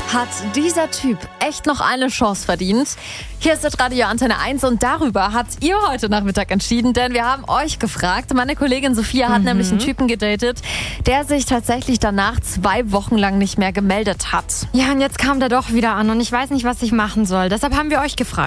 Hat dieser Typ echt noch eine Chance verdient? Hier ist das Radio Antenne 1 und darüber habt ihr heute Nachmittag entschieden, denn wir haben euch gefragt. Meine Kollegin Sophia hat nämlich einen Typen gedatet, der sich tatsächlich danach 2 Wochen lang nicht mehr gemeldet hat. Ja, und jetzt kam der doch wieder an und ich weiß nicht, was ich machen soll. Deshalb haben wir euch gefragt.